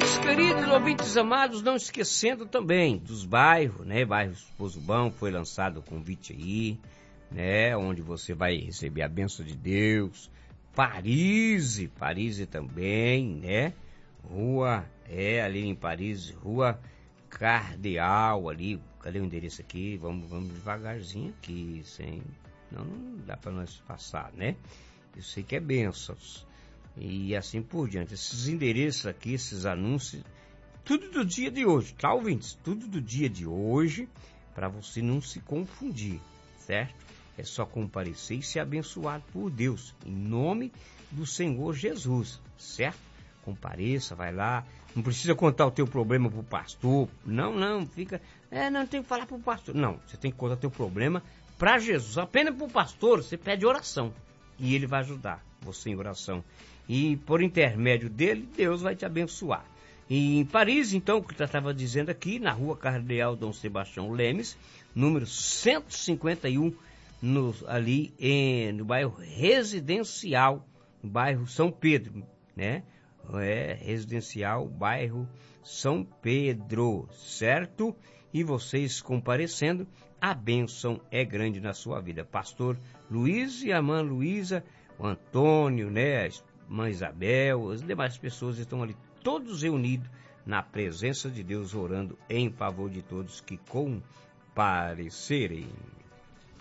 Meus queridos ouvintes amados, não esquecendo também dos bairros, né? Bairro Esposo Bom foi lançado o convite aí, né? Onde você vai receber a bênção de Deus. Paris também, né? Ali em Paris, Rua Cardeal ali. Cadê o endereço aqui? Vamos devagarzinho aqui, não dá para nós passar, né? Eu sei que é bênçãos. E assim por diante. Esses endereços aqui, esses anúncios, tudo do dia de hoje, tá, ouvintes? Tudo do dia de hoje, para você não se confundir, certo? É só comparecer e ser abençoado por Deus, em nome do Senhor Jesus, certo? Compareça, vai lá, não precisa contar o teu problema pro pastor, não, fica, não tem que falar pro pastor, não, você tem que contar o teu problema para Jesus, apenas pro pastor, você pede oração, e ele vai ajudar você em oração. E por intermédio dele, Deus vai te abençoar. E em Paris, então, o que eu estava dizendo aqui, na Rua Cardeal Dom Sebastião Lemes, número 151, ali no bairro Residencial, no bairro São Pedro, né? Residencial, bairro São Pedro, certo? E vocês comparecendo, a bênção é grande na sua vida. Pastor Luiz e a irmã Luísa, o Antônio, né? A mãe Isabel, as demais pessoas estão ali todos reunidos na presença de Deus, orando em favor de todos que comparecerem.